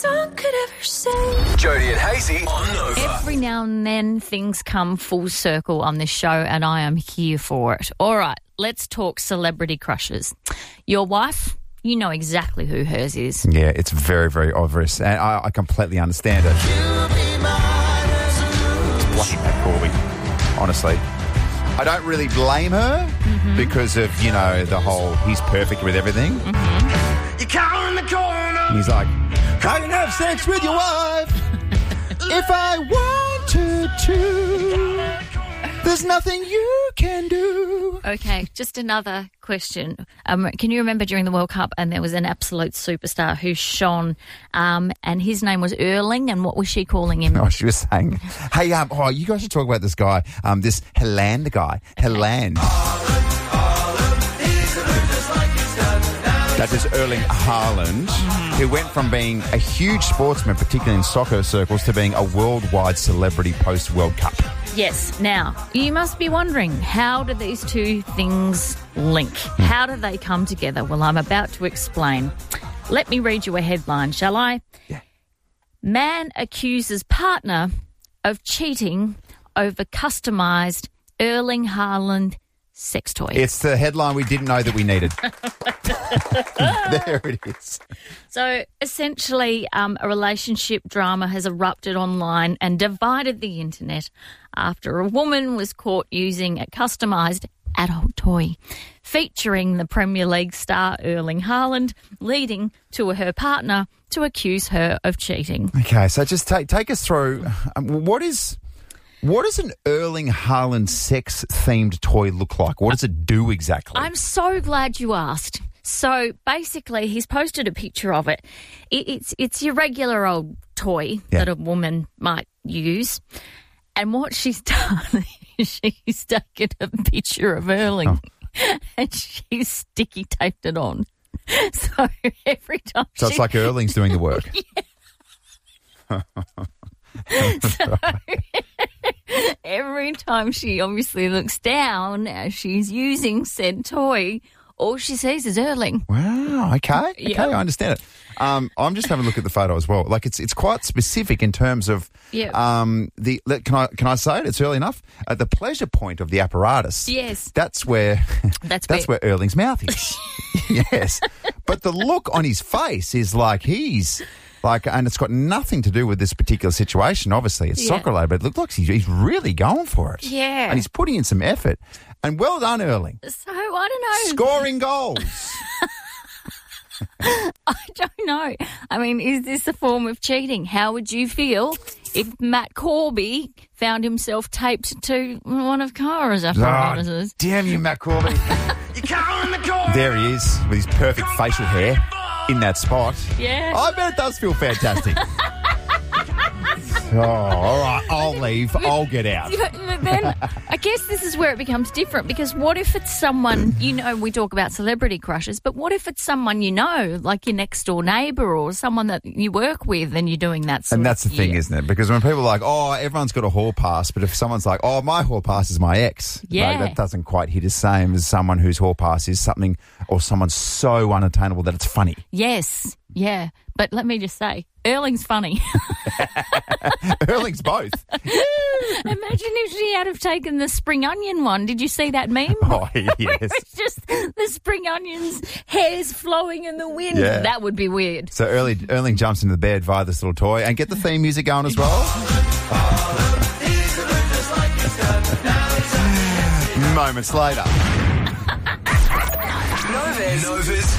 Song could ever say. Jody and Hazy on Nova. Every now and then things come full circle on this show and I am here for it. All right, let's talk celebrity crushes. Your wife, you know exactly who hers is. Yeah, it's very, very obvious, and I completely understand it. It's bloody Matt Corby, honestly. I don't really blame her because of, you know, the whole he's perfect with everything. You count in the corner. He's like, I can have sex with your wife if I wanted to. There's nothing you can do. Okay, just another question. Can you remember during the World Cup and there was an absolute superstar who shone and his name was Erling, and what was she calling him? Oh, she was saying, hey, you guys should talk about this guy, this Haaland guy. Haaland. That is Erling Haaland, who went from being a huge sportsman, particularly in soccer circles, to being a worldwide celebrity post-World Cup. Yes. Now, you must be wondering, how do these two things link? How do they come together? Well, I'm about to explain. Let me read you a headline, shall I? Yeah. Man accuses partner of cheating over customised Erling Haaland sex toy. It's the headline we didn't know that we needed. There it is. So essentially, a relationship drama has erupted online and divided the internet after a woman was caught using a customised adult toy featuring the Premier League star Erling Haaland, leading to her partner to accuse her of cheating. Okay, so just take us through what does an Erling Haaland sex-themed toy look like? What does it do exactly? I'm so glad you asked. So basically, he's posted a picture of it. It's your regular old toy that a woman might use. And what she's done is she's taken a picture of Erling and she's sticky taped it on. So every time So it's like Erling's doing the work. So every time she obviously looks down as she's using said toy, all she sees is Erling. Wow, okay, Yep. I understand it. I'm just having a look at the photo as well. Like it's quite specific in terms of Yep. can I say it? It's early enough. At the pleasure point of the apparatus. Yes. That's where where Erling's mouth is. Yes. But the look on his face is like he's like, and it's got nothing to do with this particular situation. Obviously, it's soccer related, but it looks like he's really going for it. Yeah. And he's putting in some effort. And well done, Erling. So I don't know. Scoring goals. I don't know. I mean, is this a form of cheating? How would you feel if Matt Corby found himself taped to one of Cara's apparatuses? Oh, damn you, Matt Corby. There he is with his perfect facial hair in that spot. Yeah. I bet it does feel fantastic. Oh, all right. I'll leave. I'll get out. But then I guess this is where it becomes different, because what if it's someone, you know, we talk about celebrity crushes, but what if it's someone you know, like your next door neighbour or someone that you work with, and you're doing that sort And that's the of, thing, isn't it? Because when people are like, oh, everyone's got a hall pass, but if someone's like, oh, my hall pass is my ex, like, that doesn't quite hit the same as someone whose hall pass is something or someone so unattainable that it's funny. Yes, yeah. But let me just say, Erling's funny. Erling's both. Imagine if she had have taken the spring onion one. Did you see that meme? Oh, yes. It's just the spring onion's hairs flowing in the wind. Yeah. That would be weird. So Erling jumps into the bed via this little toy and get the theme music going as well. Moments later. Nova's